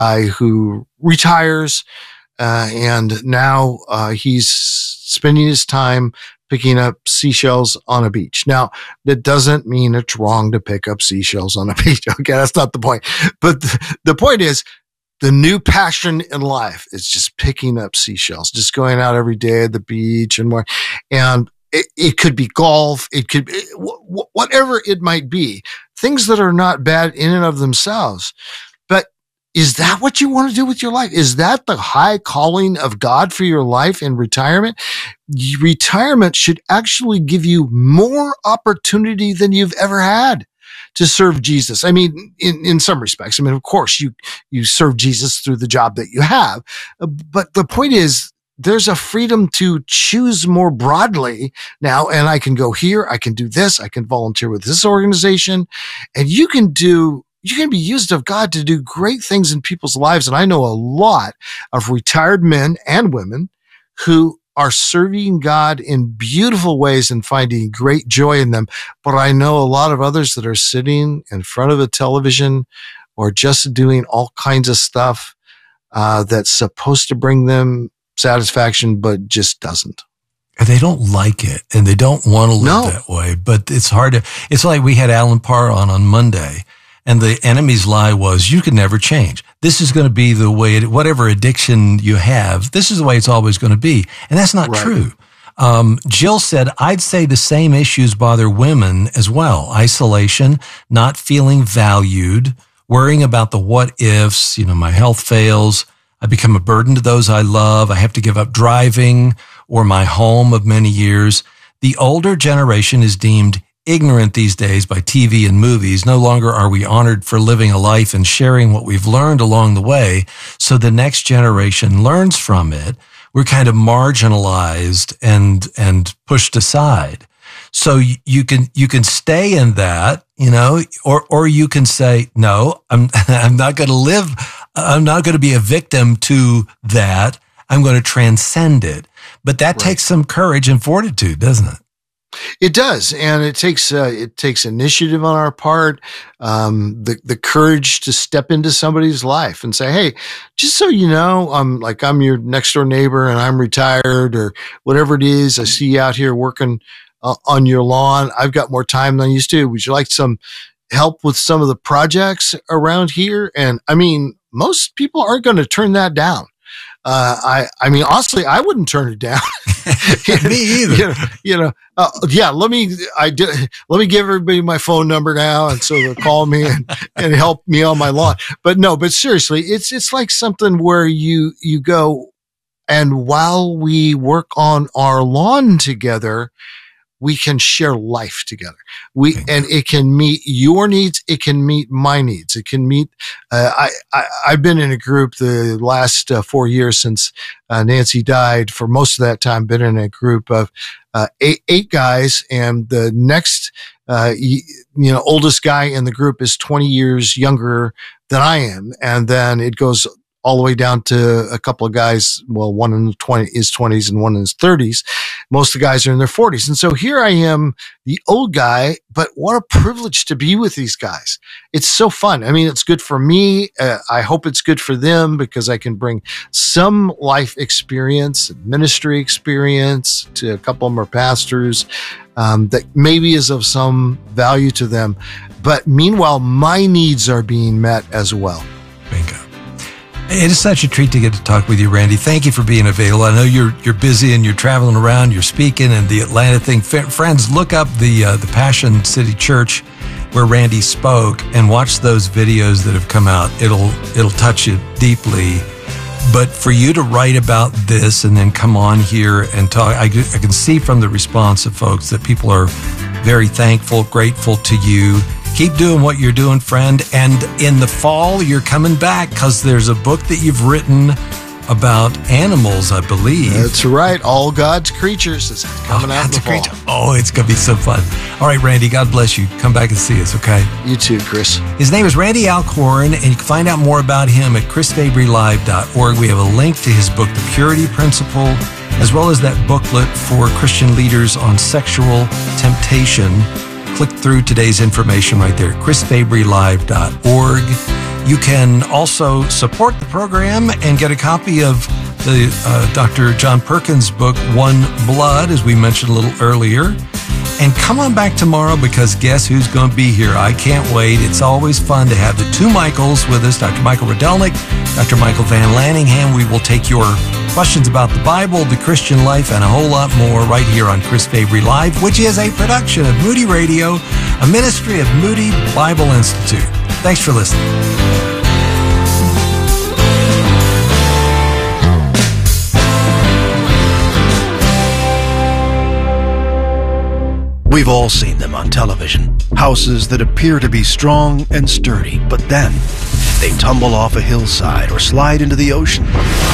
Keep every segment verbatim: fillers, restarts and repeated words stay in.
guy who retires, uh, and now uh, he's spending his time picking up seashells on a beach. Now, that doesn't mean it's wrong to pick up seashells on a beach. Okay, that's not the point. But th- the point is, the new passion in life is just picking up seashells, just going out every day at the beach and more. And it, it could be golf. It could be w- whatever it might be, things that are not bad in and of themselves. But is that what you want to do with your life? Is that the high calling of God for your life in retirement? Retirement should actually give you more opportunity than you've ever had to serve Jesus. I mean, in, in some respects, I mean, of course you, you serve Jesus through the job that you have. But the point is, there's a freedom to choose more broadly now. And I can go here. I can do this. I can volunteer with this organization, and you can do, you can be used of God to do great things in people's lives. And I know a lot of retired men and women who are serving God in beautiful ways and finding great joy in them. But I know a lot of others that are sitting in front of a television or just doing all kinds of stuff uh, that's supposed to bring them satisfaction, but just doesn't. And they don't like it, and they don't want to live No. that way. But it's hard to, it's like we had Alan Parr on on Monday, and the enemy's lie was, you can never change. This is going to be the way, it, whatever addiction you have, this is the way it's always going to be. And that's not Right. true. Um, Jill said, I'd say the same issues bother women as well. Isolation, not feeling valued, worrying about the what ifs, you know, my health fails, I become a burden to those I love, I have to give up driving or my home of many years. The older generation is deemed ignorant these days by T V and movies. No longer are we honored for living a life and sharing what we've learned along the way, so the next generation learns from it. We're kind of marginalized and and pushed aside. So you can you can stay in that, you know, or or you can say, no, I'm I'm not going to live. I'm not going to be a victim to that. I'm going to transcend it. But that Right. takes some courage and fortitude, doesn't it? It does, and it takes uh, it takes initiative on our part, um, the the courage to step into somebody's life and say, "Hey, just so you know, I'm like I'm your next door neighbor, and I'm retired, or whatever it is. I see you out here working uh, on your lawn. I've got more time than I used to. Would you like some help with some of the projects around here?" And I mean, most people aren't going to turn that down. Uh, I, I mean, honestly, I wouldn't turn it down. Me either. You know, you know uh, yeah, let me, I do, let me give everybody my phone number now. And so they'll call me and, and help me on my lawn. But no, but seriously, it's, it's like something where you, you go, and while we work on our lawn together, we can share life together. We, and it can meet your needs. It can meet my needs. It can meet, uh, I, I, I've been in a group the last uh, four years since uh, Nancy died. For most of that time, been in a group of uh, eight, eight guys. And the next, uh, you know, oldest guy in the group is twenty years younger than I am. And then it goes all the way down to a couple of guys. Well, one in the twenty, his twenties and one in his thirties. Most of the guys are in their forties. And so here I am, the old guy, but what a privilege to be with these guys. It's so fun. I mean, it's good for me. Uh, I hope it's good for them because I can bring some life experience, ministry experience to a couple of them are pastors, um, that maybe is of some value to them. But meanwhile, my needs are being met as well. Bingo. It is such a treat to get to talk with you, Randy. Thank you for being available. I know you're you're busy and you're traveling around, you're speaking, and the Atlanta thing. F- friends, look up the uh, the Passion City Church where Randy spoke and watch those videos that have come out. It'll it'll touch you deeply. But for you to write about this and then come on here and talk, I, I can see from the response of folks that people are very thankful, grateful to you. Keep doing what you're doing, friend. And in the fall, you're coming back because there's a book that you've written about animals, I believe. That's right. All God's Creatures is coming oh, out in the fall. Creature. Oh, it's going to be so fun. All right, Randy, God bless you. Come back and see us, okay? You too, Chris. His name is Randy Alcorn, and you can find out more about him at chris fabry live dot org. We have a link to his book, The Purity Principle, as well as that booklet for Christian leaders on sexual temptation. Click through today's information right there at chris fabry live dot org. You can also support the program and get a copy of the uh, Doctor John Perkins book, One Blood, as we mentioned a little earlier. And come on back tomorrow, because guess who's going to be here? I can't wait. It's always fun to have the two Michaels with us, Doctor Michael Rydelnik, Doctor Michael Van Lanningham. We will take your questions about the Bible, the Christian life, and a whole lot more right here on Chris Fabry Live, which is a production of Moody Radio, a ministry of Moody Bible Institute. Thanks for listening. We've all seen them on television. Houses that appear to be strong and sturdy, but then they tumble off a hillside or slide into the ocean.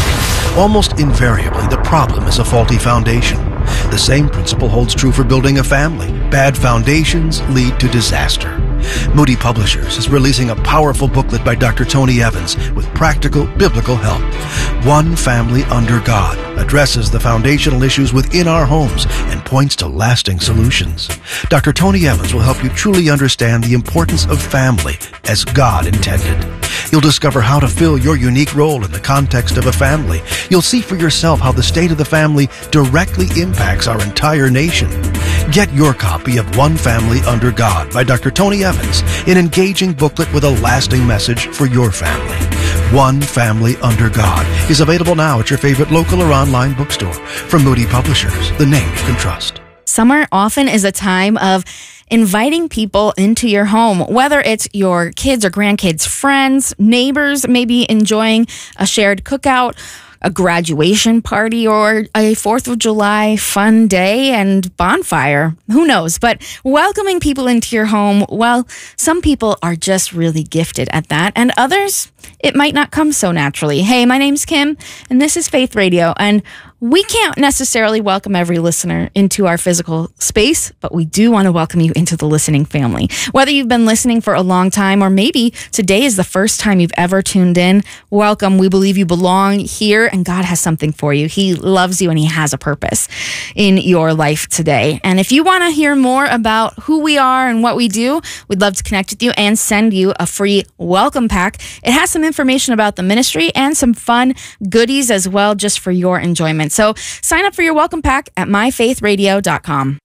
Almost invariably, the problem is a faulty foundation. The same principle holds true for building a family. Bad foundations lead to disaster. Moody Publishers is releasing a powerful booklet by Doctor Tony Evans with practical biblical help. One Family Under God addresses the foundational issues within our homes and points to lasting solutions. Doctor Tony Evans will help you truly understand the importance of family as God intended. You'll discover how to fill your unique role in the context of a family. You'll see for yourself how the state of the family directly impacts our entire nation. Get your copy of One Family Under God by Doctor Tony Evans, an engaging booklet with a lasting message for your family. One Family Under God is available now at your favorite local or online bookstore. From Moody Publishers, the name you can trust. Summer often is a time of inviting people into your home, whether it's your kids or grandkids, friends, neighbors, maybe enjoying a shared cookout, a graduation party, or a fourth of July fun day and bonfire. Who knows? But welcoming people into your home, well, some people are just really gifted at that, and others, it might not come so naturally. Hey, my name's Kim, and this is Faith Radio, and we can't necessarily welcome every listener into our physical space, but we do want to welcome you into the listening family. Whether you've been listening for a long time, or maybe today is the first time you've ever tuned in, welcome. We believe you belong here, and God has something for you. He loves you, and He has a purpose in your life today. And if you want to hear more about who we are and what we do, we'd love to connect with you and send you a free welcome pack. It has some information about the ministry and some fun goodies as well, just for your enjoyment. So sign up for your welcome pack at my faith radio dot com.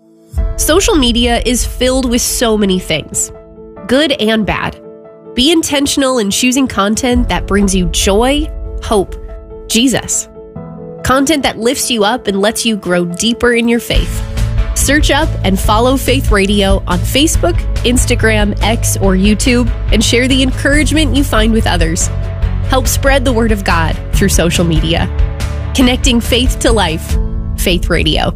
Social media is filled with so many things, good and bad. Be intentional in choosing content that brings you joy, hope, Jesus. Content that lifts you up and lets you grow deeper in your faith. Search up and follow Faith Radio on Facebook, Instagram, X, or YouTube, and share the encouragement you find with others. Help spread the word of God through social media. Connecting faith to life. Faith Radio.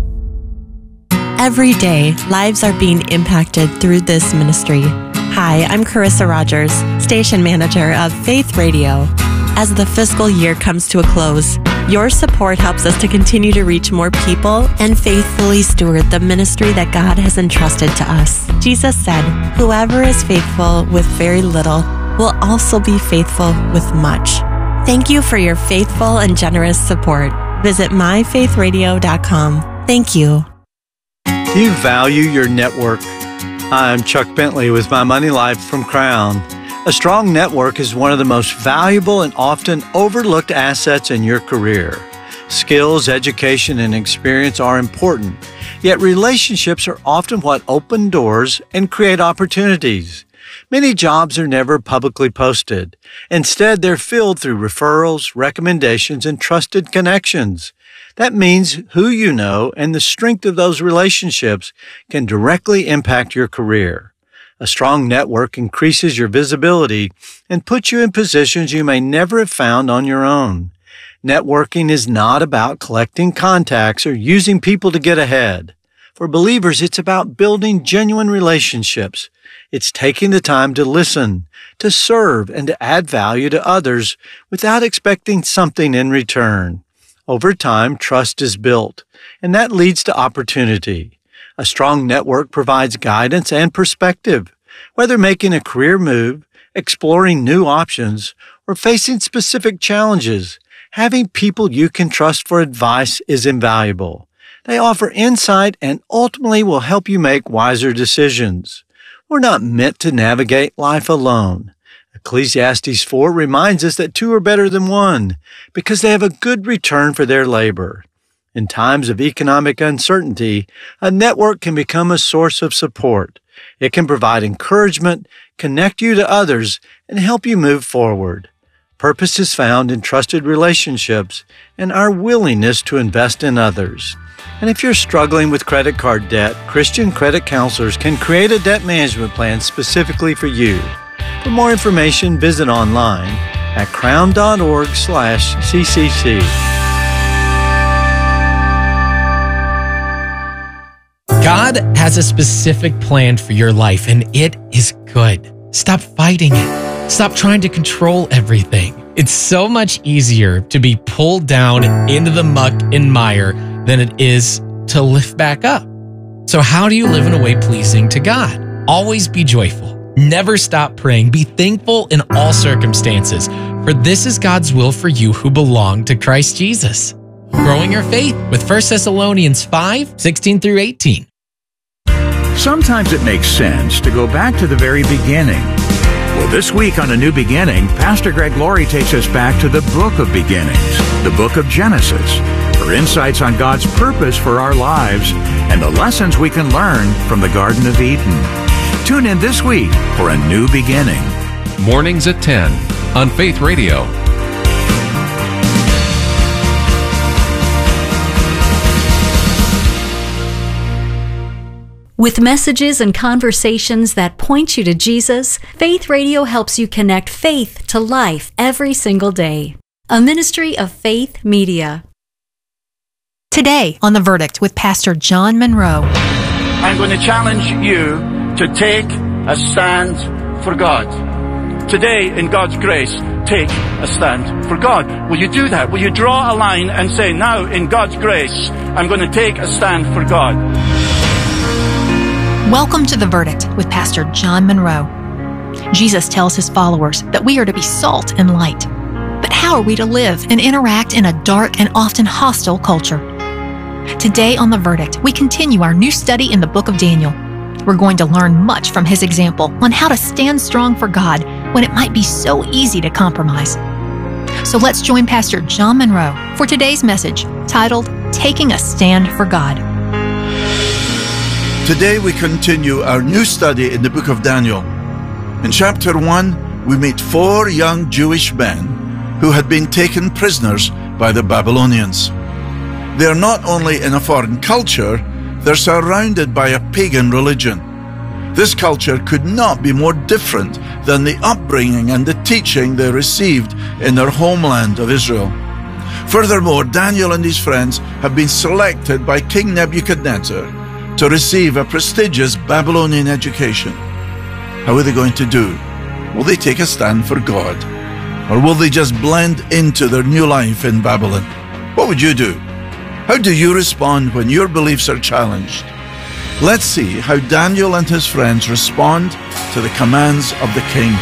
Every day, lives are being impacted through this ministry. Hi, I'm Carissa Rogers, station manager of Faith Radio. As the fiscal year comes to a close, your support helps us to continue to reach more people and faithfully steward the ministry that God has entrusted to us. Jesus said, "Whoever is faithful with very little will also be faithful with much." Thank you for your faithful and generous support. Visit my faith radio dot com. Thank you. Do you value your network? I'm Chuck Bentley with My Money Life from Crown. A strong network is one of the most valuable and often overlooked assets in your career. Skills, education, and experience are important, yet relationships are often what open doors and create opportunities. Many jobs are never publicly posted. Instead, they're filled through referrals, recommendations, and trusted connections. That means who you know and the strength of those relationships can directly impact your career. A strong network increases your visibility and puts you in positions you may never have found on your own. Networking is not about collecting contacts or using people to get ahead. For believers, it's about building genuine relationships. It's taking the time to listen, to serve, and to add value to others without expecting something in return. Over time, trust is built, and that leads to opportunity. A strong network provides guidance and perspective. Whether making a career move, exploring new options, or facing specific challenges, having people you can trust for advice is invaluable. They offer insight and ultimately will help you make wiser decisions. We're not meant to navigate life alone. A Ecclesiastes four reminds us that two are better than one because they have a good return for their labor. In times of economic uncertainty, a network can become a source of support. It can provide encouragement, connect you to others, and help you move forward. Purpose is found in trusted relationships and our willingness to invest in others. And if you're struggling with credit card debt, Christian credit counselors can create a debt management plan specifically for you. For more information, visit online at crown.org slash CCC. God has a specific plan for your life, and it is good. Stop fighting it. Stop trying to control everything. It's so much easier to be pulled down into the muck and mire than it is to lift back up. So how do you live in a way pleasing to God? Always be joyful. Never stop praying. Be thankful in all circumstances, for this is God's will for you who belong to Christ Jesus. Growing your faith with First Thessalonians five, sixteen through eighteen. Sometimes it makes sense to go back to the very beginning. Well, this week on A New Beginning, Pastor Greg Laurie takes us back to the book of beginnings, the book of Genesis, for insights on God's purpose for our lives and the lessons we can learn from the Garden of Eden. Tune in this week for A New Beginning. Mornings at ten on Faith Radio. With messages and conversations that point you to Jesus, Faith Radio helps you connect faith to life every single day. A ministry of Faith Media. Today on The Verdict with Pastor John Monroe. I'm going to challenge you to take a stand for God. Today, in God's grace, take a stand for God. Will you do that? Will you draw a line and say, now, in God's grace, I'm going to take a stand for God? Welcome to The Verdict with Pastor John Monroe. Jesus tells his followers that we are to be salt and light. But how are we to live and interact in a dark and often hostile culture? Today on The Verdict, we continue our new study in the book of Daniel. We're going to learn much from his example on how to stand strong for God when it might be so easy to compromise. So let's join Pastor John Monroe for today's message titled, Taking a Stand for God. Today we continue our new study in the book of Daniel. In chapter one, we meet four young Jewish men who had been taken prisoners by the Babylonians. They are not only in a foreign culture, they're surrounded by a pagan religion. This culture could not be more different than the upbringing and the teaching they received in their homeland of Israel. Furthermore, Daniel and his friends have been selected by King Nebuchadnezzar to receive a prestigious Babylonian education. How are they going to do? Will they take a stand for God? Or will they just blend into their new life in Babylon? What would you do? How do you respond when your beliefs are challenged? Let's see how Daniel and his friends respond to the commands of the king.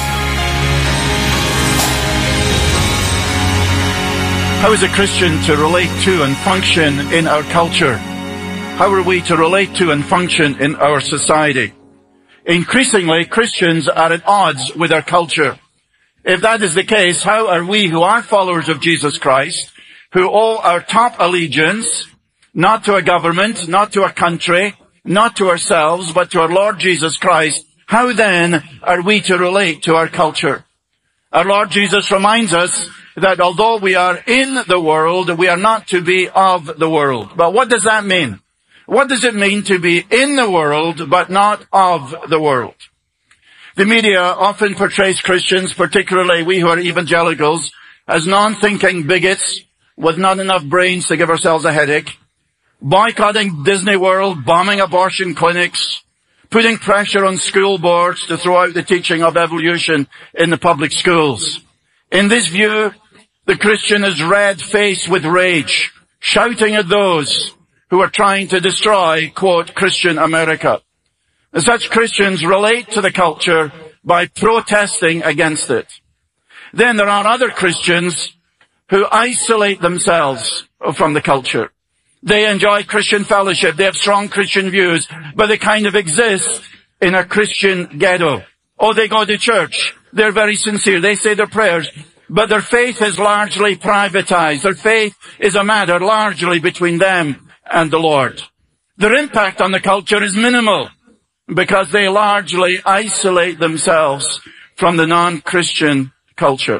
How is a Christian to relate to and function in our culture? How are we to relate to and function in our society? Increasingly, Christians are at odds with our culture. If that is the case, how are we who are followers of Jesus Christ, who owe our top allegiance, not to a government, not to a country, not to ourselves, but to our Lord Jesus Christ, how then are we to relate to our culture? Our Lord Jesus reminds us that although we are in the world, we are not to be of the world. But what does that mean? What does it mean to be in the world, but not of the world? The media often portrays Christians, particularly we who are evangelicals, as non-thinking bigots with not enough brains to give ourselves a headache, boycotting Disney World, bombing abortion clinics, putting pressure on school boards to throw out the teaching of evolution in the public schools. In this view, the Christian is red-faced with rage, shouting at those who are trying to destroy, quote, Christian America. And such Christians relate to the culture by protesting against it. Then there are other Christians who isolate themselves from the culture. They enjoy Christian fellowship, they have strong Christian views, but they kind of exist in a Christian ghetto. Oh, they go to church, they're very sincere. They say their prayers, but their faith is largely privatized. Their faith is a matter largely between them and the Lord. Their impact on the culture is minimal because they largely isolate themselves from the non-Christian culture.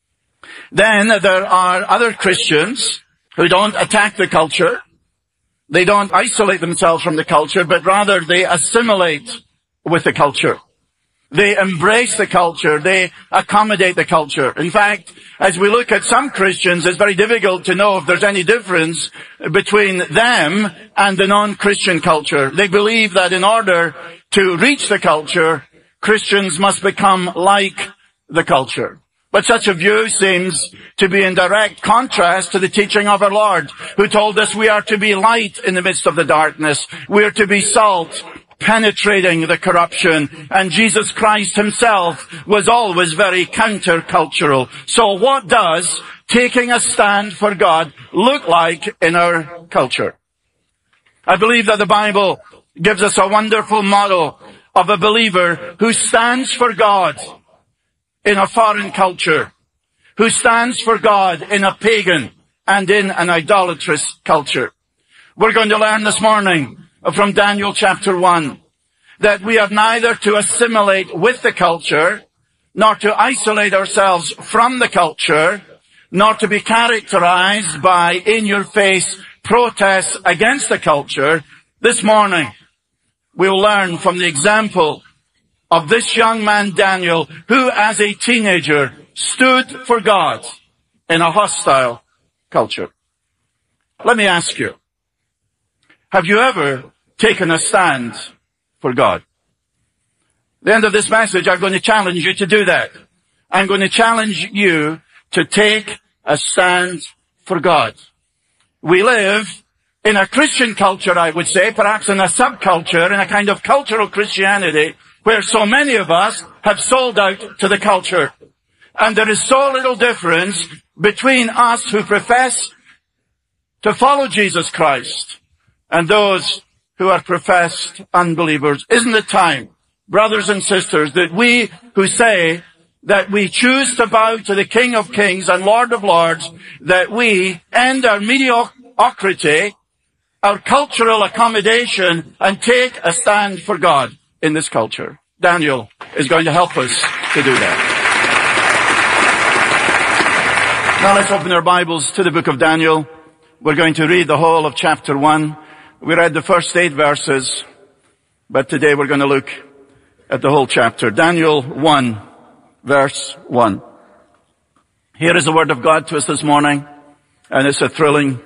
Then there are other Christians who don't attack the culture. They don't isolate themselves from the culture, but rather they assimilate with the culture. They embrace the culture. They accommodate the culture. In fact, as we look at some Christians, it's very difficult to know if there's any difference between them and the non-Christian culture. They believe that in order to reach the culture, Christians must become like the culture. But such a view seems to be in direct contrast to the teaching of our Lord, who told us we are to be light in the midst of the darkness. We are to be salt, penetrating the corruption. And Jesus Christ himself was always very countercultural. So what does taking a stand for God look like in our culture? I believe that the Bible gives us a wonderful model of a believer who stands for God in a foreign culture, who stands for God in a pagan and in an idolatrous culture. We're going to learn this morning from Daniel chapter one that we are neither to assimilate with the culture, nor to isolate ourselves from the culture, nor to be characterized by in-your-face protests against the culture. This morning, we'll learn from the example of this young man, Daniel, who as a teenager stood for God in a hostile culture. Let me ask you, have you ever taken a stand for God? At the end of this message, I'm going to challenge you to do that. I'm going to challenge you to take a stand for God. We live in a Christian culture, I would say, perhaps in a subculture, in a kind of cultural Christianity, where so many of us have sold out to the culture. And there is so little difference between us who profess to follow Jesus Christ and those who are professed unbelievers. Isn't it time, brothers and sisters, that we who say that we choose to bow to the King of Kings and Lord of Lords, that we end our mediocrity, our cultural accommodation, and take a stand for God in this culture? Daniel is going to help us to do that. Now let's open our Bibles to the book of Daniel. We're going to read the whole of chapter one. We read the first eight verses, but today we're going to look at the whole chapter. Daniel one, verse one. Here is the word of God to us this morning, and it's a thrilling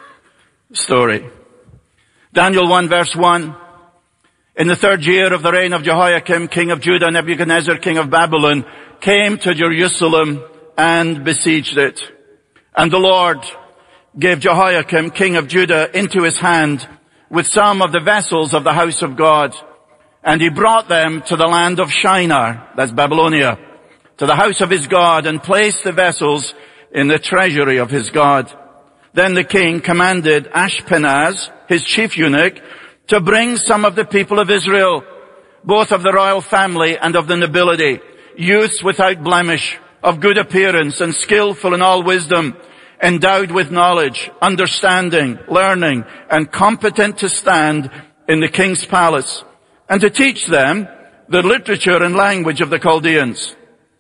story. Daniel one, verse one. In the third year of the reign of Jehoiakim, king of Judah, Nebuchadnezzar, king of Babylon, came to Jerusalem and besieged it. And the Lord gave Jehoiakim, king of Judah, into his hand with some of the vessels of the house of God. And he brought them to the land of Shinar, that's Babylonia, to the house of his God, and placed the vessels in the treasury of his God. Then the king commanded Ashpenaz, his chief eunuch, to bring some of the people of Israel, both of the royal family and of the nobility, youths without blemish, of good appearance and skillful in all wisdom, endowed with knowledge, understanding, learning, and competent to stand in the king's palace, and to teach them the literature and language of the Chaldeans.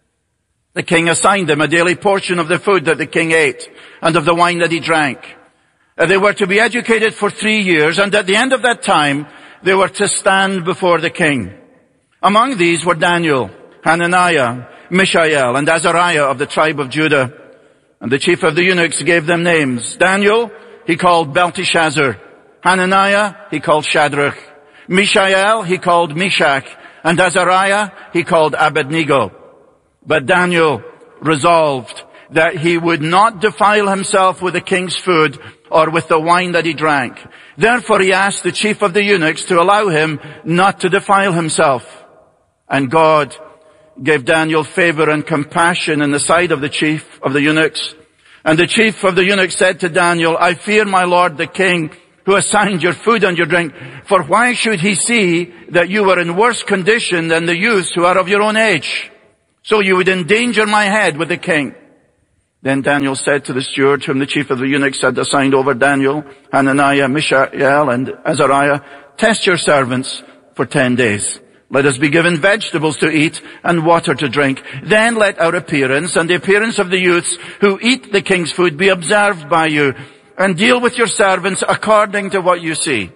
The king assigned them a daily portion of the food that the king ate and of the wine that he drank. They were to be educated for three years, and at the end of that time, they were to stand before the king. Among these were Daniel, Hananiah, Mishael, and Azariah of the tribe of Judah. And the chief of the eunuchs gave them names. Daniel, he called Belteshazzar. Hananiah, he called Shadrach. Mishael, he called Meshach. And Azariah, he called Abednego. But Daniel resolved that he would not defile himself with the king's food or with the wine that he drank. Therefore he asked the chief of the eunuchs to allow him not to defile himself. And God gave Daniel favor and compassion in the sight of the chief of the eunuchs. And the chief of the eunuchs said to Daniel, I fear my lord the king, who assigned your food and your drink, for why should he see that you are in worse condition than the youths who are of your own age? so you would endanger my head with the king. Then Daniel said to the steward, whom the chief of the eunuchs had assigned over Daniel, Hananiah, Mishael, and Azariah, test your servants for ten days. Let us be given vegetables to eat and water to drink. Then let our appearance and the appearance of the youths who eat the king's food be observed by you, and deal with your servants according to what you see.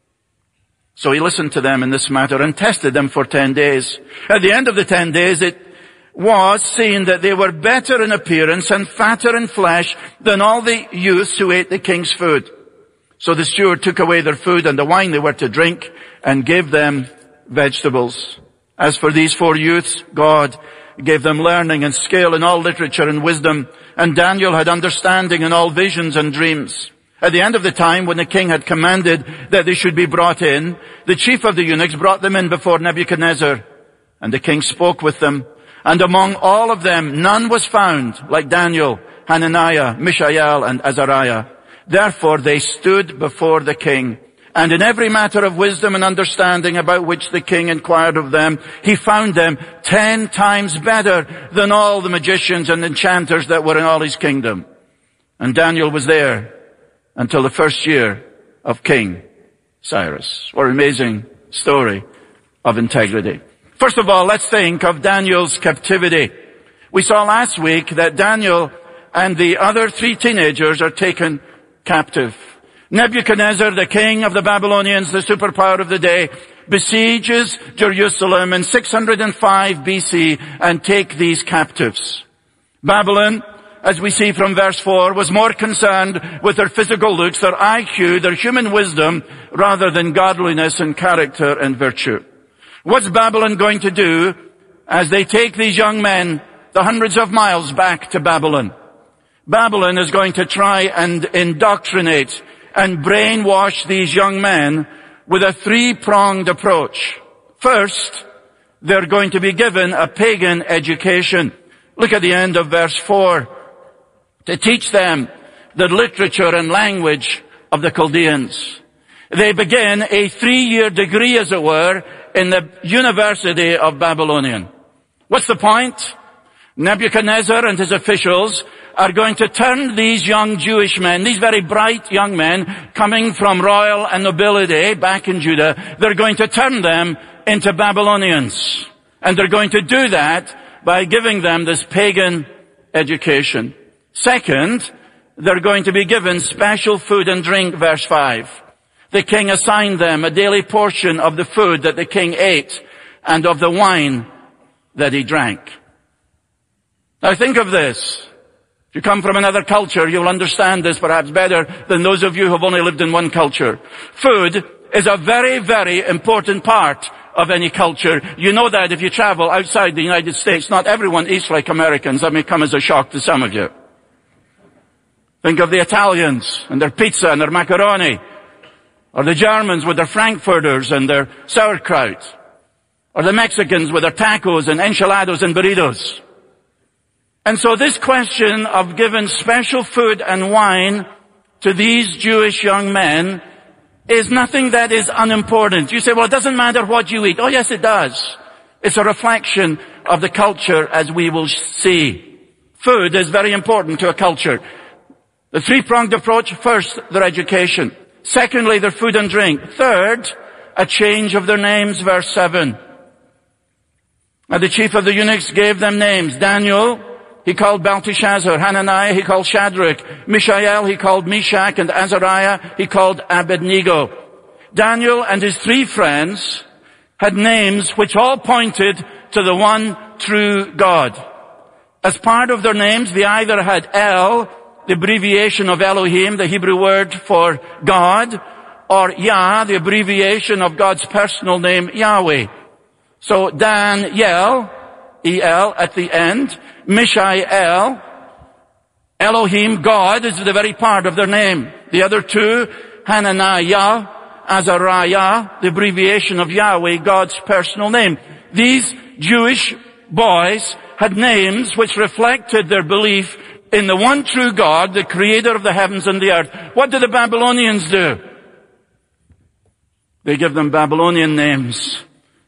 So he listened to them in this matter and tested them for ten days. At the end of the ten days, it was seen that they were better in appearance and fatter in flesh than all the youths who ate the king's food. So the steward took away their food and the wine they were to drink and gave them vegetables. As for these four youths, God gave them learning and skill in all literature and wisdom, and Daniel had understanding in all visions and dreams. At the end of the time, when the king had commanded that they should be brought in, the chief of the eunuchs brought them in before Nebuchadnezzar, and the king spoke with them. And among all of them, none was found like Daniel, Hananiah, Mishael, and Azariah. Therefore they stood before the king. And in every matter of wisdom and understanding about which the king inquired of them, he found them ten times better than all the magicians and enchanters that were in all his kingdom. And Daniel was there until the first year of King Cyrus. What an amazing story of integrity. First of all, let's think of Daniel's captivity. We saw last week that Daniel and the other three teenagers are taken captive. Nebuchadnezzar, the king of the Babylonians, the superpower of the day, besieges Jerusalem in six hundred five B C and take these captives. Babylon, as we see from verse four, was more concerned with their physical looks, their I Q, their human wisdom, rather than godliness and character and virtue. What's Babylon going to do as they take these young men the hundreds of miles back to Babylon? Babylon is going to try and indoctrinate and brainwash these young men with a three-pronged approach. First, they're going to be given a pagan education. Look at the end of verse four. To teach them the literature and language of the Chaldeans. They begin a three-year degree, as it were, in the University of Babylonian. What's the point? Nebuchadnezzar and his officials are going to turn these young Jewish men, these very bright young men coming from royal and nobility back in Judah, they're going to turn them into Babylonians. And they're going to do that by giving them this pagan education. Second, they're going to be given special food and drink, verse five. The king assigned them a daily portion of the food that the king ate and of the wine that he drank. Now think of this. If you come from another culture, you'll understand this perhaps better than those of you who have only lived in one culture. Food is a very, very important part of any culture. You know that if you travel outside the United States. Not everyone eats like Americans. That may come as a shock to some of you. Think of the Italians and their pizza and their macaroni. Or the Germans with their frankfurters and their sauerkraut. Or the Mexicans with their tacos and enchiladas and burritos. And so this question of giving special food and wine to these Jewish young men is nothing that is unimportant. You say, well, it doesn't matter what you eat. Oh, yes, it does. It's a reflection of the culture, as we will see. Food is very important to a culture. The three-pronged approach: first, their education. Secondly, their food and drink. Third, a change of their names, verse seven. And the chief of the eunuchs gave them names. Daniel, he called Belteshazzar. Hananiah, he called Shadrach. Mishael, he called Meshach. And Azariah, he called Abednego. Daniel and his three friends had names which all pointed to the one true God. As part of their names, they either had El, the abbreviation of Elohim, the Hebrew word for God, or Yah, the abbreviation of God's personal name, Yahweh. So Daniel, E L at the end, Mishael, Elohim, God, is the very part of their name. The other two, Hananiah, Azariah, the abbreviation of Yahweh, God's personal name. These Jewish boys had names which reflected their belief in the one true God, the creator of the heavens and the earth. What do the Babylonians do? They give them Babylonian names.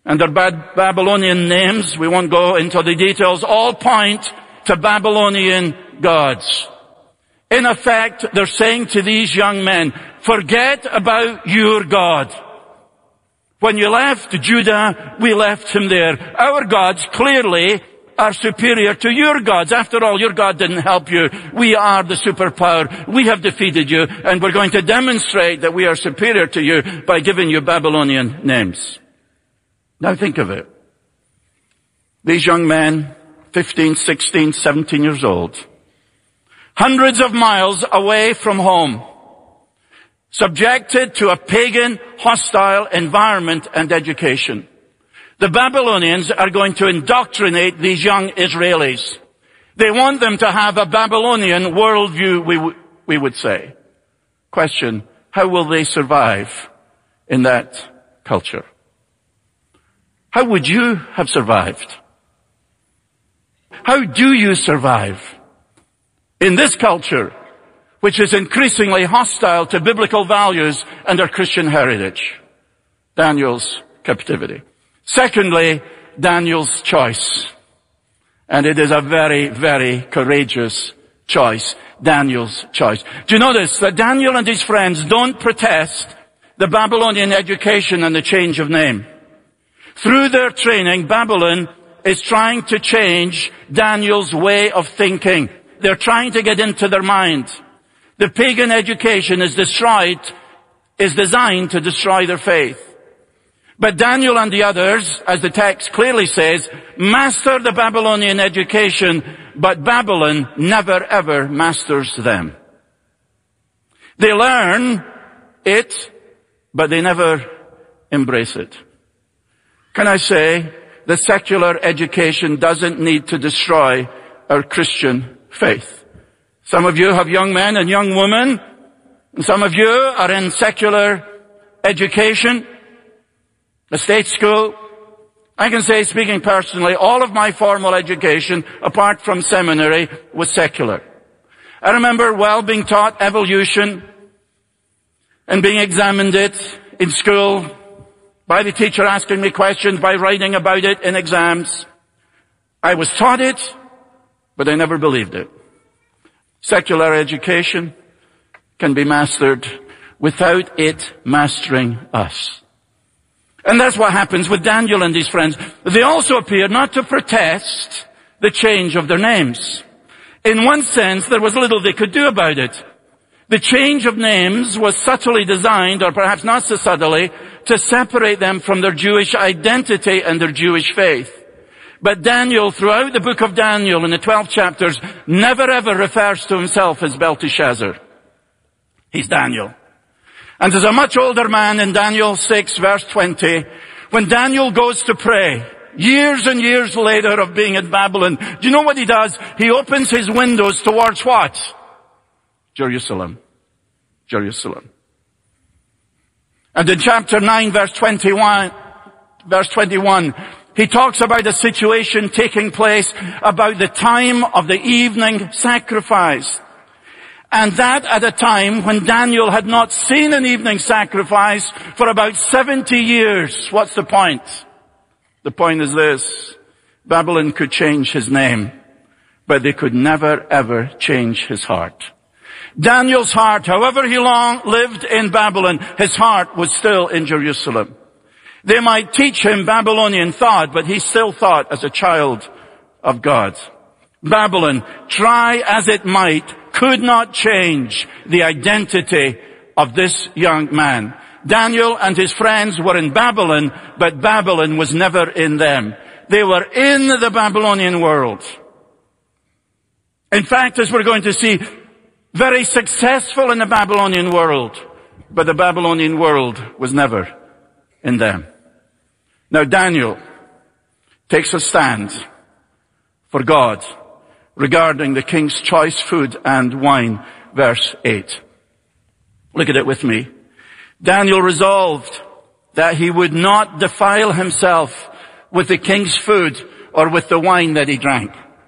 and their bad Babylonian names, we won't go into the details, all point to Babylonian gods. In effect, they're saying to these young men, forget about your God. When you left Judah, we left him there. Our gods clearly are superior to your gods. After all, your God didn't help you. We are the superpower. We have defeated you, and we're going to demonstrate that we are superior to you by giving you Babylonian names. Now think of it. These young men, fifteen, sixteen, seventeen years old, hundreds of miles away from home, subjected to a pagan, hostile environment and education. The Babylonians are going to indoctrinate these young Israelis. They want them to have a Babylonian worldview, we, w- we would say. Question, how will they survive in that culture? How would you have survived? How do you survive in this culture, which is increasingly hostile to biblical values and our Christian heritage? Daniel's captivity. Secondly, Daniel's choice. And it is a very, very courageous choice. Daniel's choice. Do you notice that Daniel and his friends don't protest the Babylonian education and the change of name? Through their training, Babylon is trying to change Daniel's way of thinking. They're trying to get into their mind. The pagan education is destroyed, is designed to destroy their faith. But Daniel and the others, as the text clearly says, master the Babylonian education, but Babylon never ever masters them. They learn it, but they never embrace it. Can I say that secular education doesn't need to destroy our Christian faith? Some of you have young men and young women, and some of you are in secular education, a state school. I can say, speaking personally, all of my formal education, apart from seminary, was secular. I remember well being taught evolution and being examined it in school by the teacher asking me questions, by writing about it in exams. I was taught it, but I never believed it. Secular education can be mastered without it mastering us. And that's what happens with Daniel and his friends. They also appeared not to protest the change of their names. In one sense, there was little they could do about it. The change of names was subtly designed, or perhaps not so subtly, to separate them from their Jewish identity and their Jewish faith. But Daniel, throughout the book of Daniel in the twelve chapters, never ever refers to himself as Belteshazzar. He's Daniel. And as a much older man in Daniel six verse twenty, when Daniel goes to pray, years and years later of being in Babylon, do you know what he does? He opens his windows towards what? Jerusalem. Jerusalem. And in chapter nine verse twenty-one, verse twenty-one, he talks about a situation taking place about the time of the evening sacrifice. And that at a time when Daniel had not seen an evening sacrifice for about seventy years. What's the point? The point is this. Babylon could change his name, but they could never ever change his heart. Daniel's heart, however he long lived in Babylon, his heart was still in Jerusalem. They might teach him Babylonian thought, but he still thought as a child of God. Babylon, try as it might, could not change the identity of this young man. Daniel and his friends were in Babylon, but Babylon was never in them. They were in the Babylonian world. In fact, as we're going to see, very successful in the Babylonian world, but the Babylonian world was never in them. Now Daniel takes a stand for God regarding the king's choice food and wine, verse eight. Look at it with me. Daniel resolved that he would not defile himself with the king's food or with the wine that he drank.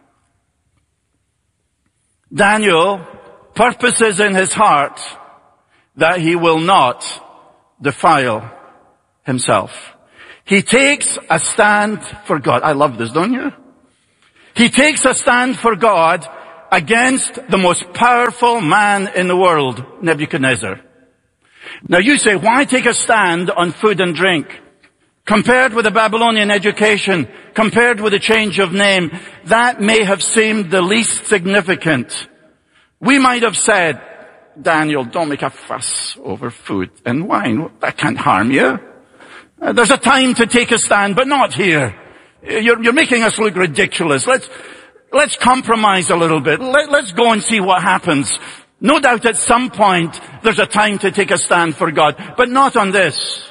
Daniel purposes in his heart that he will not defile himself. He takes a stand for God. I love this, don't you? He takes a stand for God against the most powerful man in the world, Nebuchadnezzar. Now you say, why take a stand on food and drink? Compared with the Babylonian education, compared with the change of name, that may have seemed the least significant. We might have said, Daniel, don't make a fuss over food and wine. That can't harm you. Uh, there's a time to take a stand, but not here. You're, you're making us look ridiculous. Let's, let's compromise a little bit. Let, let's go and see what happens. No doubt at some point there's a time to take a stand for God, but not on this.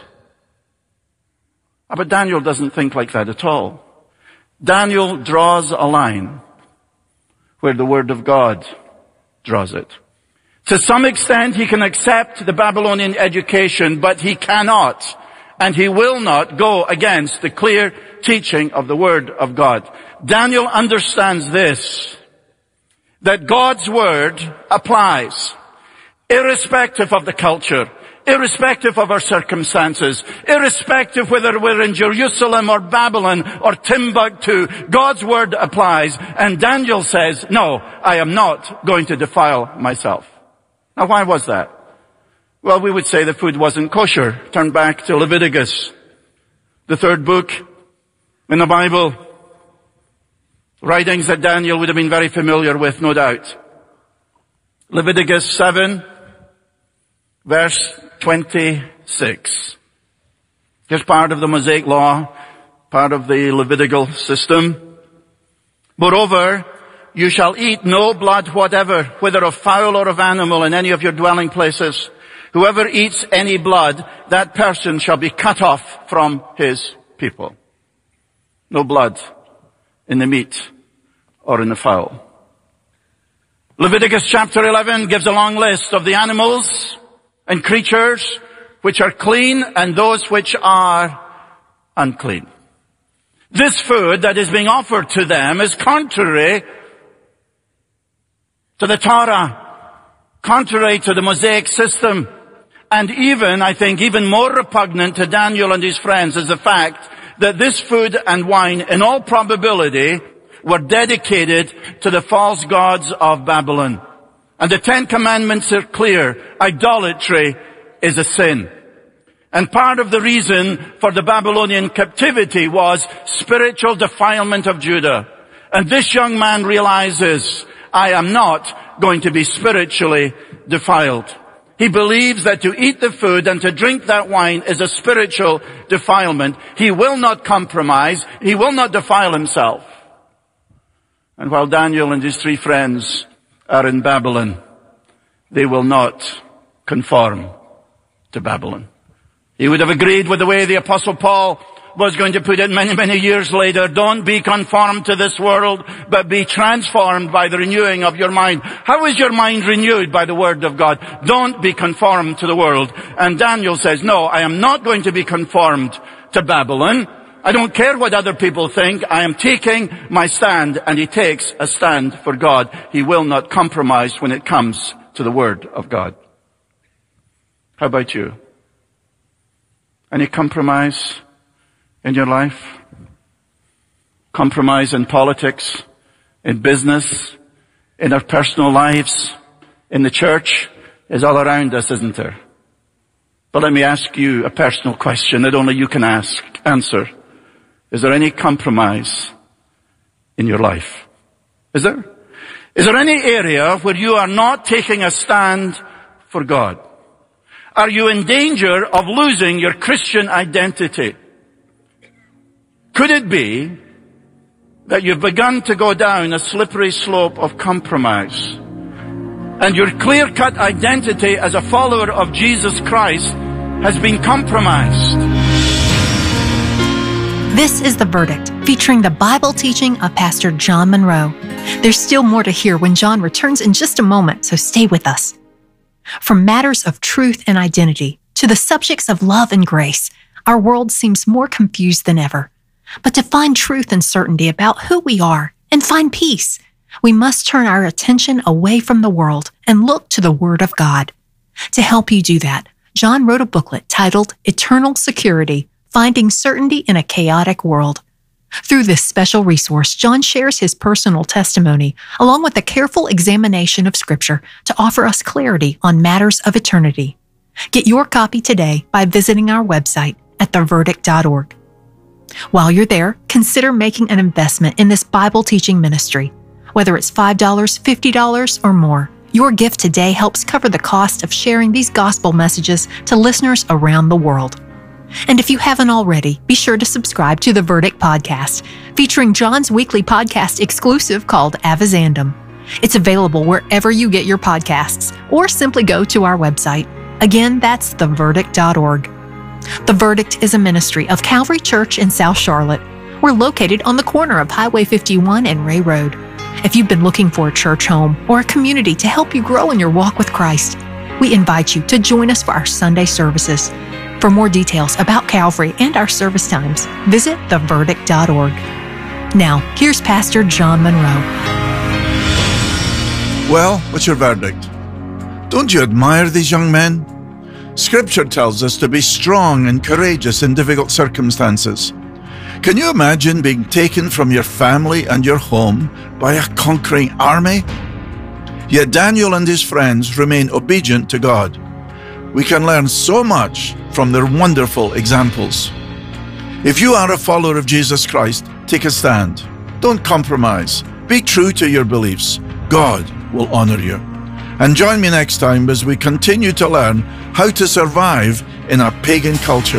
But Daniel doesn't think like that at all. Daniel draws a line where the Word of God draws it. To some extent, he can accept the Babylonian education, but he cannot and he will not go against the clear teaching of the Word of God. Daniel understands this, that God's Word applies, irrespective of the culture, irrespective of our circumstances, irrespective whether we're in Jerusalem or Babylon or Timbuktu, God's Word applies. And Daniel says, no, I am not going to defile myself. Now, why was that? Well, we would say the food wasn't kosher. Turn back to Leviticus, the third book in the Bible. Writings that Daniel would have been very familiar with, no doubt. Leviticus seven, verse twenty-six. Here's part of the Mosaic law, part of the Levitical system. Moreover, you shall eat no blood whatever, whether of fowl or of animal, in any of your dwelling places. Whoever eats any blood, that person shall be cut off from his people. No blood in the meat or in the fowl. Leviticus chapter eleven gives a long list of the animals and creatures which are clean and those which are unclean. This food that is being offered to them is contrary to the Torah, contrary to the Mosaic system, and even, I think, even more repugnant to Daniel and his friends is the fact that this food and wine, in all probability, were dedicated to the false gods of Babylon. And the Ten Commandments are clear. Idolatry is a sin. And part of the reason for the Babylonian captivity was spiritual defilement of Judah. And this young man realizes, I am not going to be spiritually defiled. He believes that to eat the food and to drink that wine is a spiritual defilement. He will not compromise. He will not defile himself. And while Daniel and his three friends are in Babylon, they will not conform to Babylon. He would have agreed with the way the Apostle Paul was going to put it many, many years later. Don't be conformed to this world, but be transformed by the renewing of your mind. How is your mind renewed? By the Word of God. Don't be conformed to the world. And Daniel says, no, I am not going to be conformed to Babylon. I don't care what other people think. I am taking my stand, and he takes a stand for God. He will not compromise when it comes to the Word of God. How about you? Any compromise in your life? Compromise in politics, in business, in our personal lives, in the church is all around us, isn't there? But let me ask you a personal question that only you can ask, answer. Is there any compromise in your life? Is there? Is there any area where you are not taking a stand for God? Are you in danger of losing your Christian identity? Could it be that you've begun to go down a slippery slope of compromise, and your clear-cut identity as a follower of Jesus Christ has been compromised? This is The Verdict, featuring the Bible teaching of Pastor John Monroe. There's still more to hear when John returns in just a moment, so stay with us. From matters of truth and identity to the subjects of love and grace, our world seems more confused than ever. But to find truth and certainty about who we are and find peace, we must turn our attention away from the world and look to the Word of God. To help you do that, John wrote a booklet titled Eternal Security, Finding Certainty in a Chaotic World. Through this special resource, John shares his personal testimony, along with a careful examination of Scripture to offer us clarity on matters of eternity. Get your copy today by visiting our website at the verdict dot org. While you're there, consider making an investment in this Bible teaching ministry. Whether it's five dollars, fifty dollars, or more, your gift today helps cover the cost of sharing these gospel messages to listeners around the world. And if you haven't already, be sure to subscribe to the Verdict Podcast, featuring John's weekly podcast exclusive called Avizandum. It's available wherever you get your podcasts, or simply go to our website. Again, that's the verdict dot org. The Verdict is a ministry of Calvary Church in South Charlotte. We're located on the corner of Highway fifty-one and Ray Road. If you've been looking for a church home or a community to help you grow in your walk with Christ, we invite you to join us for our Sunday services. For more details about Calvary and our service times, visit the verdict dot org. Now, here's Pastor John Monroe. Well, what's your verdict? Don't you admire these young men? Scripture tells us to be strong and courageous in difficult circumstances. Can you imagine being taken from your family and your home by a conquering army? Yet Daniel and his friends remain obedient to God. We can learn so much from their wonderful examples. If you are a follower of Jesus Christ, take a stand. Don't compromise. Be true to your beliefs. God will honor you. And join me next time as we continue to learn how to survive in a pagan culture.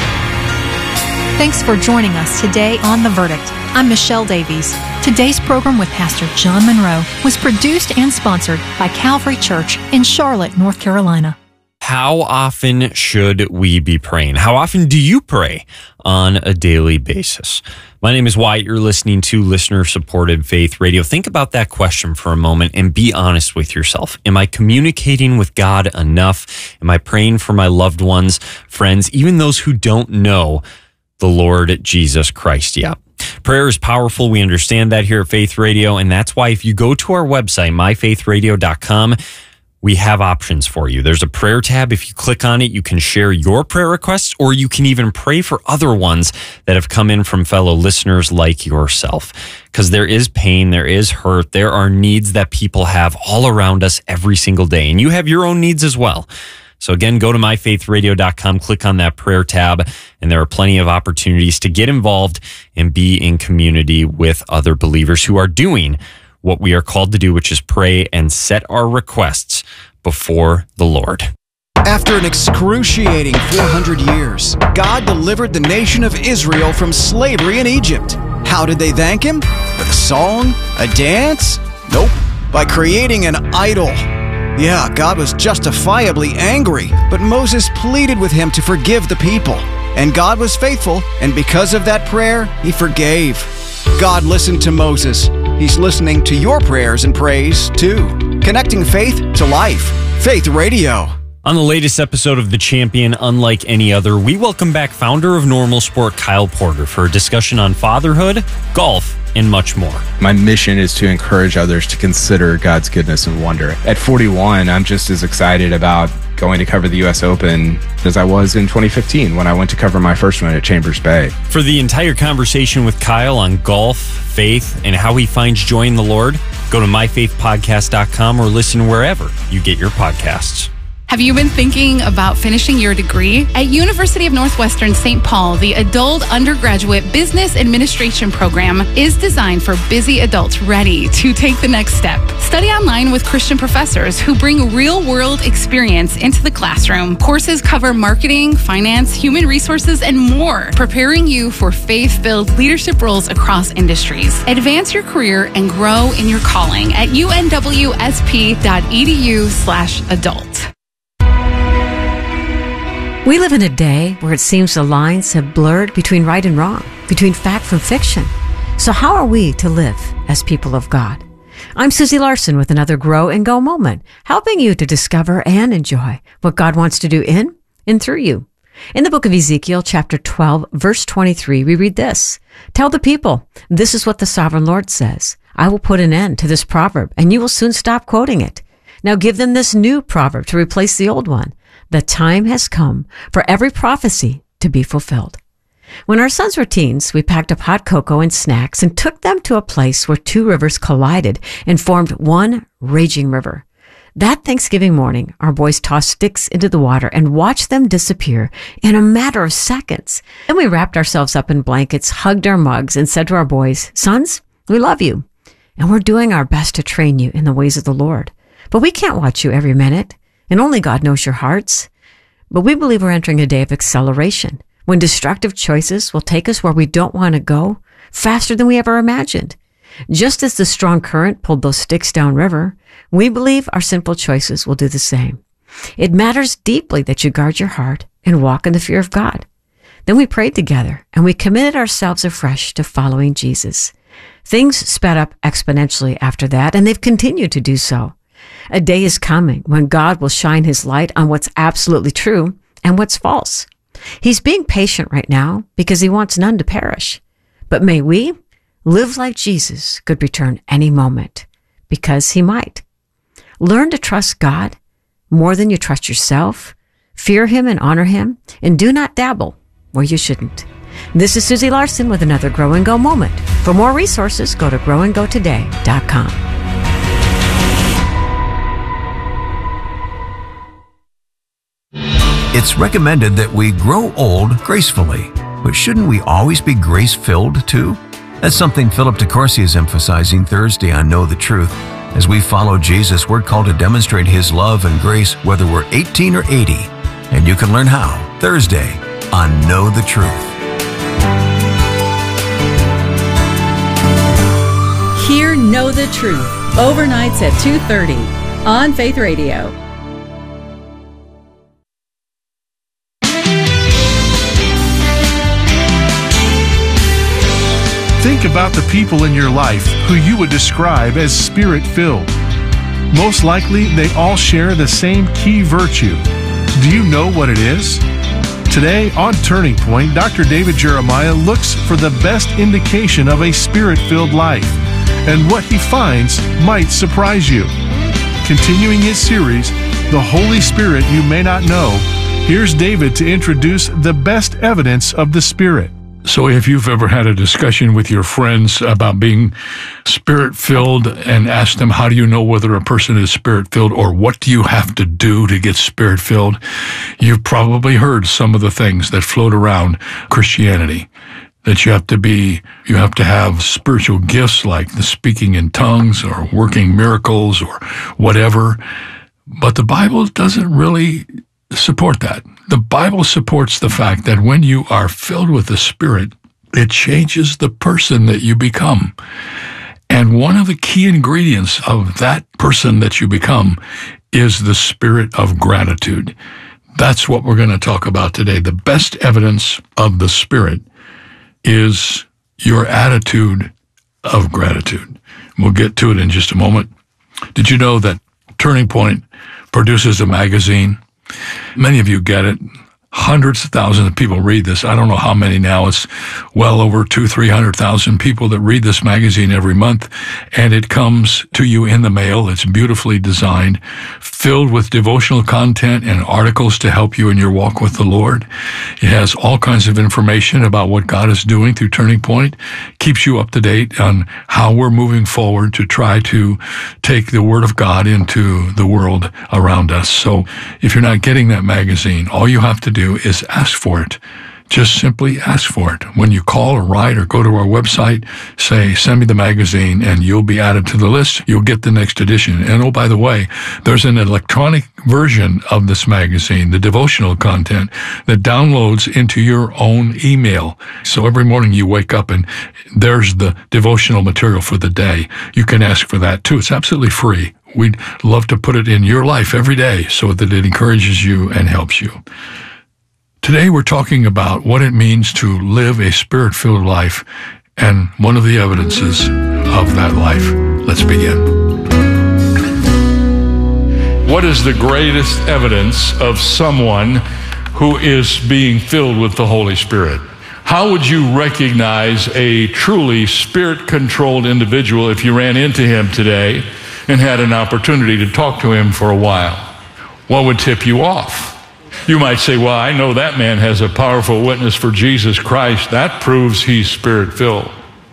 Thanks for joining us today on The Verdict. I'm Michelle Davies. Today's program with Pastor John Monroe was produced and sponsored by Calvary Church in Charlotte, North Carolina. How often should we be praying? How often do you pray on a daily basis? My name is Wyatt. You're listening to listener-supported Faith Radio. Think about that question for a moment and be honest with yourself. Am I communicating with God enough? Am I praying for my loved ones, friends, even those who don't know the Lord Jesus Christ yet? Prayer is powerful. We understand that here at Faith Radio, and that's why if you go to our website, my faith radio dot com, we have options for you. There's a prayer tab. If you click on it, you can share your prayer requests, or you can even pray for other ones that have come in from fellow listeners like yourself. Because there is pain, there is hurt, there are needs that people have all around us every single day, and you have your own needs as well. So again, go to my faith radio dot com, click on that prayer tab, and there are plenty of opportunities to get involved and be in community with other believers who are doing what we are called to do, which is pray and set our requests before the Lord. After an excruciating four hundred years, God delivered the nation of Israel from slavery in Egypt. How did they thank Him? With a song? A dance? Nope. By creating an idol. Yeah, God was justifiably angry, but Moses pleaded with Him to forgive the people. And God was faithful, and because of that prayer, He forgave. God listened to Moses. He's listening to your prayers and praise, too. Connecting faith to life. Faith Radio. On the latest episode of The Champion, Unlike Any Other, we welcome back founder of Normal Sport, Kyle Porter, for a discussion on fatherhood, golf, and much more. My mission is to encourage others to consider God's goodness and wonder. At forty-one, I'm just as excited about going to cover the U S Open as I was in twenty fifteen when I went to cover my first one at Chambers Bay. For the entire conversation with Kyle on golf, faith, and how he finds joy in the Lord, go to my faith podcast dot com or listen wherever you get your podcasts. Have you been thinking about finishing your degree? At University of Northwestern Saint Paul, the Adult Undergraduate Business Administration program is designed for busy adults ready to take the next step. Study online with Christian professors who bring real-world experience into the classroom. Courses cover marketing, finance, human resources, and more, preparing you for faith-filled leadership roles across industries. Advance your career and grow in your calling at U N W S P dot E D U slash adult. We live in a day where it seems the lines have blurred between right and wrong, between fact from fiction. So how are we to live as people of God? I'm Susie Larson with another Grow and Go moment, helping you to discover and enjoy what God wants to do in and through you. In the book of Ezekiel, chapter twelve, verse twenty-three, we read this. Tell the people, this is what the sovereign Lord says. I will put an end to this proverb, and you will soon stop quoting it. Now give them this new proverb to replace the old one. The time has come for every prophecy to be fulfilled. When our sons were teens, we packed up hot cocoa and snacks and took them to a place where two rivers collided and formed one raging river. That Thanksgiving morning, our boys tossed sticks into the water and watched them disappear in a matter of seconds. Then we wrapped ourselves up in blankets, hugged our mugs, and said to our boys, "Sons, we love you, and we're doing our best to train you in the ways of the Lord. But we can't watch you every minute, and only God knows your hearts. But we believe we're entering a day of acceleration, when destructive choices will take us where we don't want to go, faster than we ever imagined. Just as the strong current pulled those sticks downriver, we believe our sinful choices will do the same. It matters deeply that you guard your heart and walk in the fear of God." Then we prayed together, and we committed ourselves afresh to following Jesus. Things sped up exponentially after that, and they've continued to do so. A day is coming when God will shine his light on what's absolutely true and what's false. He's being patient right now because he wants none to perish. But may we live like Jesus could return any moment, because he might. Learn to trust God more than you trust yourself. Fear him and honor him, and do not dabble where you shouldn't. This is Susie Larson with another Grow and Go moment. For more resources, go to grow and go today dot com. It's recommended that we grow old gracefully, but shouldn't we always be grace-filled too? That's something Philip DeCourcy is emphasizing Thursday on Know the Truth. As we follow Jesus, we're called to demonstrate his love and grace whether we're eighteen or eighty. And you can learn how Thursday on Know the Truth. Hear Know the Truth overnights at two thirty on Faith Radio. Think about the people in your life who you would describe as Spirit-filled. Most likely, they all share the same key virtue. Do you know what it is? Today, on Turning Point, Doctor David Jeremiah looks for the best indication of a Spirit-filled life, and what he finds might surprise you. Continuing his series, The Holy Spirit You May Not Know, here's David to introduce the best evidence of the Spirit. So if you've ever had a discussion with your friends about being Spirit-filled and asked them, how do you know whether a person is Spirit-filled, or what do you have to do to get Spirit-filled, you've probably heard some of the things that float around Christianity. That you have to be, you have to have spiritual gifts like the speaking in tongues or working miracles or whatever. But the Bible doesn't really support that. The Bible supports the fact that when you are filled with the Spirit, it changes the person that you become. And one of the key ingredients of that person that you become is the spirit of gratitude. That's what we're going to talk about today. The best evidence of the Spirit is your attitude of gratitude. We'll get to it in just a moment. Did you know that Turning Point produces a magazine? Many of you get it. Hundreds of thousands of people read this. I don't know how many now. It's well over two, three hundred thousand people that read this magazine every month, and it comes to you in the mail. It's beautifully designed, filled with devotional content and articles to help you in your walk with the Lord. It has all kinds of information about what God is doing through Turning Point, keeps you up to date on how we're moving forward to try to take the Word of God into the world around us. So if you're not getting that magazine, all you have to do is ask for it. Just simply ask for it. When you call or write or go to our website, say, send me the magazine, and you'll be added to the list. You'll get the next edition. And oh, by the way, there's an electronic version of this magazine, the devotional content, that downloads into your own email. So every morning you wake up and there's the devotional material for the day. You can ask for that too. It's absolutely free. We'd love to put it in your life every day so that it encourages you and helps you. Today we're talking about what it means to live a Spirit-filled life and one of the evidences of that life. Let's begin. What is the greatest evidence of someone who is being filled with the Holy Spirit? How would you recognize a truly Spirit-controlled individual if you ran into him today and had an opportunity to talk to him for a while? What would tip you off? You might say, well, I know that man has a powerful witness for Jesus Christ. That proves he's Spirit-filled.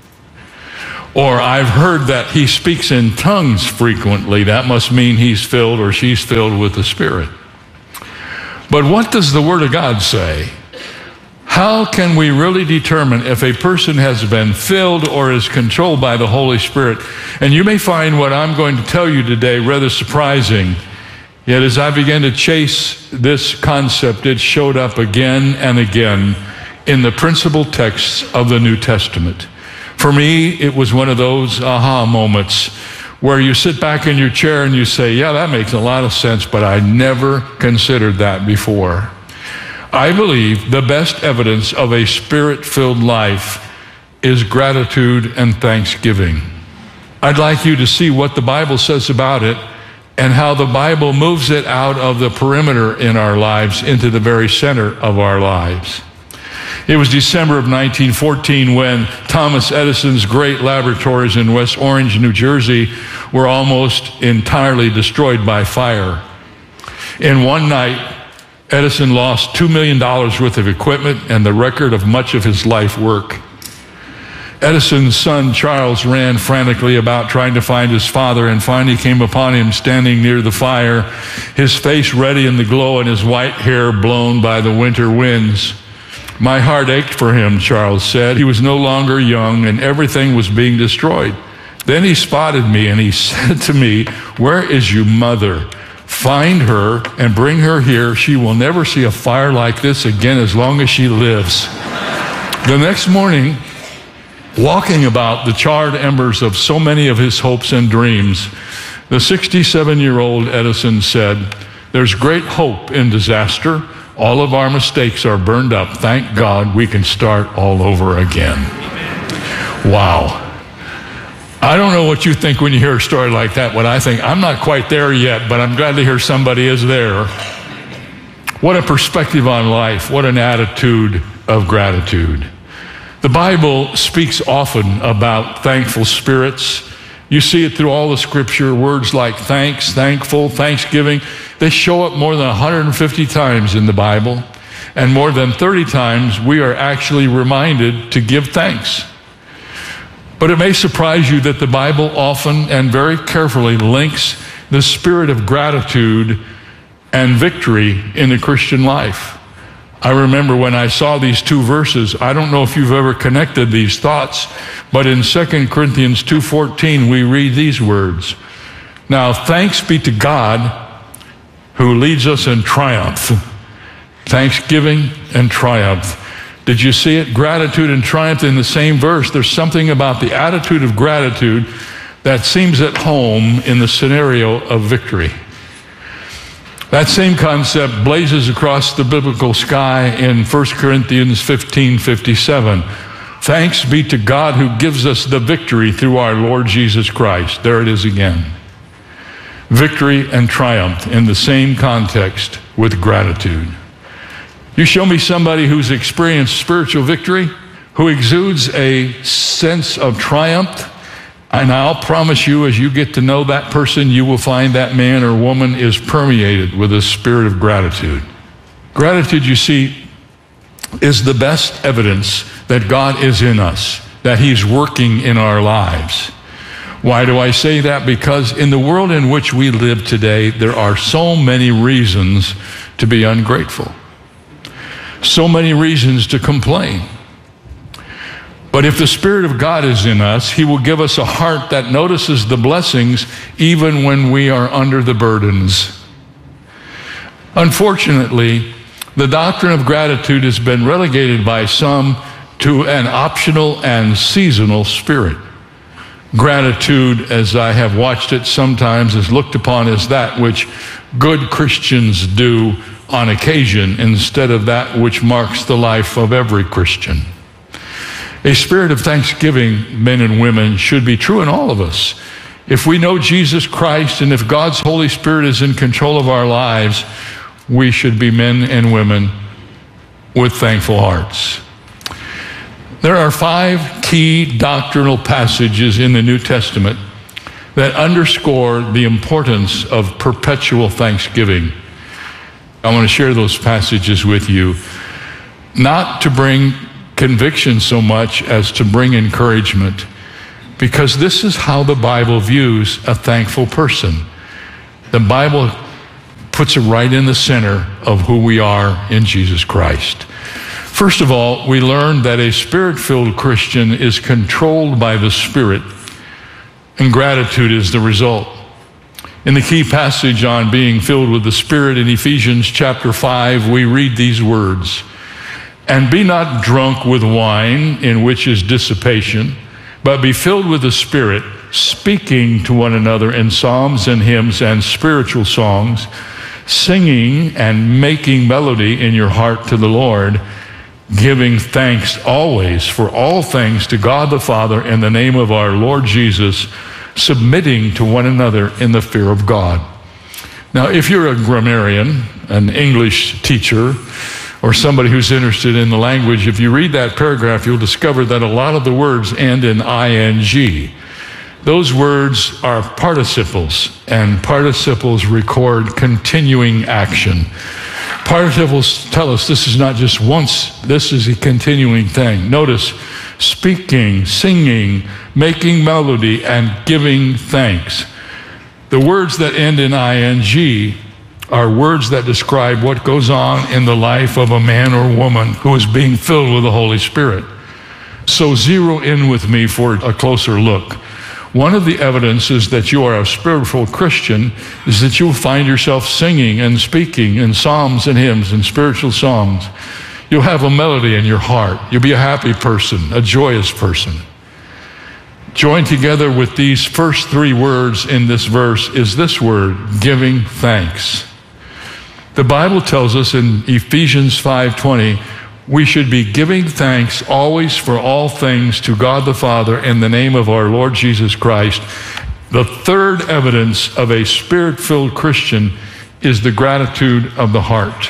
Or I've heard that he speaks in tongues frequently. That must mean he's filled or she's filled with the Spirit. But what does the Word of God say? How can we really determine if a person has been filled or is controlled by the Holy Spirit? And you may find what I'm going to tell you today rather surprising. Yet as I began to chase this concept, it showed up again and again in the principal texts of the New Testament. For me, it was one of those aha moments where you sit back in your chair and you say, yeah, that makes a lot of sense, but I never considered that before. I believe the best evidence of a Spirit-filled life is gratitude and thanksgiving. I'd like you to see what the Bible says about it and how the Bible moves it out of the perimeter in our lives into the very center of our lives. It was December of nineteen fourteen when Thomas Edison's great laboratories in West Orange, New Jersey, were almost entirely destroyed by fire. In one night, Edison lost two million dollars worth of equipment and the record of much of his life work. Edison's son, Charles, ran frantically about trying to find his father and finally came upon him standing near the fire, his face ready in the glow and his white hair blown by the winter winds. My heart ached for him, Charles said. He was no longer young and everything was being destroyed. Then he spotted me and he said to me, "Where is your mother? Find her and bring her here. She will never see a fire like this again as long as she lives." The next morning, walking about the charred embers of so many of his hopes and dreams, the sixty-seven-year-old Edison said, "There's great hope in disaster. All of our mistakes are burned up. Thank God we can start all over again." Wow. I don't know what you think when you hear a story like that. What I think, I'm not quite there yet, but I'm glad to hear somebody is there. What a perspective on life. What an attitude of gratitude. The Bible speaks often about thankful spirits. You see it through all the scripture. Words like thanks, thankful, thanksgiving. They show up more than one hundred fifty times in the Bible. And more than thirty times we are actually reminded to give thanks. But it may surprise you that the Bible often and very carefully links the spirit of gratitude and victory in the Christian life. I remember when I saw these two verses, I don't know if you've ever connected these thoughts, but in Second Corinthians two fourteen we read these words, "Now thanks be to God who leads us in triumph." Thanksgiving and triumph. Did you see it? Gratitude and triumph in the same verse. There's something about the attitude of gratitude that seems at home in the scenario of victory. That same concept blazes across the biblical sky in First Corinthians fifteen fifty-seven. Thanks be to God who gives us the victory through our Lord Jesus Christ. There it is again. Victory and triumph in the same context with gratitude. You show me somebody who's experienced spiritual victory, who exudes a sense of triumph, and I'll promise you, as you get to know that person, you will find that man or woman is permeated with a spirit of gratitude. Gratitude, you see, is the best evidence that God is in us, that He's working in our lives. Why do I say that? Because in the world in which we live today, there are so many reasons to be ungrateful. So many reasons to complain. But if the Spirit of God is in us, He will give us a heart that notices the blessings even when we are under the burdens. Unfortunately, the doctrine of gratitude has been relegated by some to an optional and seasonal spirit. Gratitude, as I have watched it sometimes, is looked upon as that which good Christians do on occasion instead of that which marks the life of every Christian. A spirit of thanksgiving, men and women, should be true in all of us. If we know Jesus Christ and if God's Holy Spirit is in control of our lives, we should be men and women with thankful hearts. There are five key doctrinal passages in the New Testament that underscore the importance of perpetual thanksgiving. I want to share those passages with you, not to bring conviction so much as to bring encouragement, because this is how the Bible views a thankful person. The Bible puts it right in the center of who we are in Jesus Christ. First of all, we learn that a Spirit-filled Christian is controlled by the Spirit, and gratitude is the result. In the key passage on being filled with the Spirit in Ephesians chapter five, we read these words, "And be not drunk with wine, in which is dissipation, but be filled with the Spirit, speaking to one another in psalms and hymns and spiritual songs, singing and making melody in your heart to the Lord, giving thanks always for all things to God the Father in the name of our Lord Jesus, submitting to one another in the fear of God." Now, if you're a grammarian, an English teacher, or somebody who's interested in the language, if you read that paragraph, you'll discover that a lot of the words end in ing. Those words are participles, and participles record continuing action. Participles tell us this is not just once, this is a continuing thing. Notice, speaking, singing, making melody, and giving thanks. The words that end in ing are words that describe what goes on in the life of a man or woman who is being filled with the Holy Spirit. So zero in with me for a closer look. One of the evidences that you are a spiritual Christian is that you'll find yourself singing and speaking in psalms and hymns and spiritual songs. You'll have a melody in your heart. You'll be a happy person, a joyous person. Joined together with these first three words in this verse is this word, giving thanks. The Bible tells us in Ephesians five twenty, we should be giving thanks always for all things to God the Father in the name of our Lord Jesus Christ. The third evidence of a Spirit-filled Christian is the gratitude of the heart.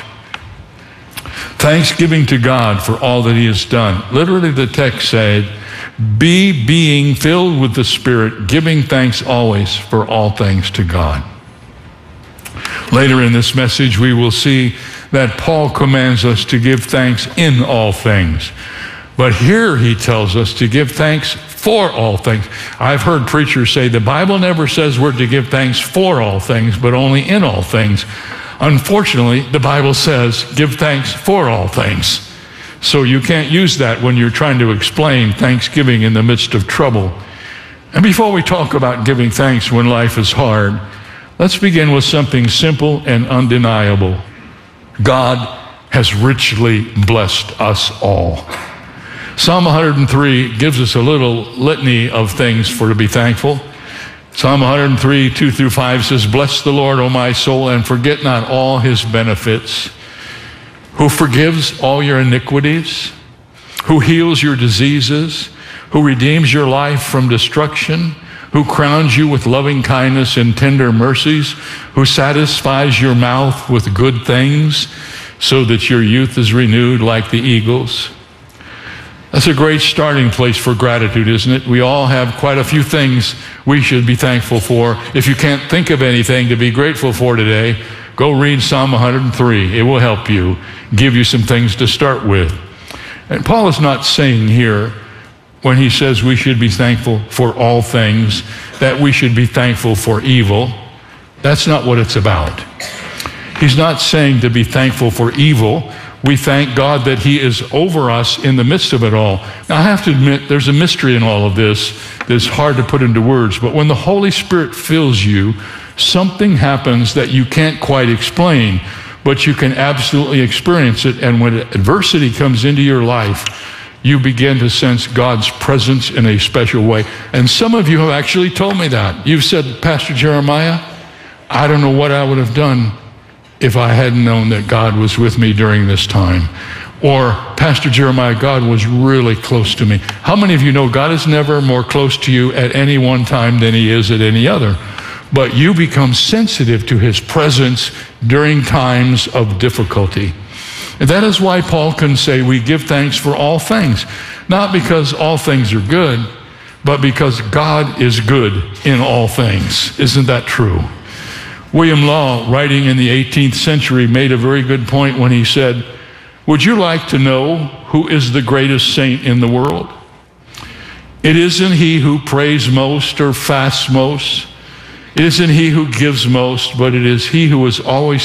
Thanksgiving to God for all that He has done. Literally, the text said, be being filled with the Spirit, giving thanks always for all things to God. Later in this message, we will see that Paul commands us to give thanks in all things. But here he tells us to give thanks for all things. I've heard preachers say the Bible never says we're to give thanks for all things, but only in all things. Unfortunately, the Bible says give thanks for all things. So you can't use that when you're trying to explain thanksgiving in the midst of trouble. And before we talk about giving thanks when life is hard, let's begin with something simple and undeniable. God has richly blessed us all. Psalm one hundred three gives us a little litany of things for to be thankful. Psalm one hundred three, two through five says, bless the Lord, O my soul, and forget not all his benefits, who forgives all your iniquities, who heals your diseases, who redeems your life from destruction, who crowns you with loving kindness and tender mercies, who satisfies your mouth with good things, so that your youth is renewed like the eagles. That's a great starting place for gratitude, isn't it? We all have quite a few things we should be thankful for. If you can't think of anything to be grateful for today, go read Psalm one hundred three. It will help you, give you some things to start with. And Paul is not saying here, when he says we should be thankful for all things, that we should be thankful for evil. That's not what it's about. He's not saying to be thankful for evil. We thank God that he is over us in the midst of it all. Now, I have to admit, there's a mystery in all of this that's hard to put into words. But when the Holy Spirit fills you, something happens that you can't quite explain, but you can absolutely experience it. And when adversity comes into your life, you begin to sense God's presence in a special way. And some of you have actually told me that. You've said, Pastor Jeremiah, I don't know what I would have done if I hadn't known that God was with me during this time. Or, Pastor Jeremiah, God was really close to me. How many of you know God is never more close to you at any one time than he is at any other? But you become sensitive to his presence during times of difficulty. And that is why Paul can say we give thanks for all things. Not because all things are good, but because God is good in all things. Isn't that true? William Law, writing in the eighteenth century, made a very good point when he said, "Would you like to know who is the greatest saint in the world? It isn't he who prays most or fasts most. It isn't he who gives most, but it is he who is always